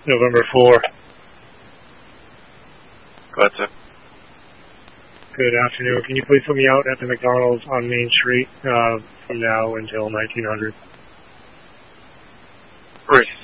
November 4. Go ahead, sir. Good afternoon. Can you please put me out at the McDonald's on Main Street from now until 1900? Reese.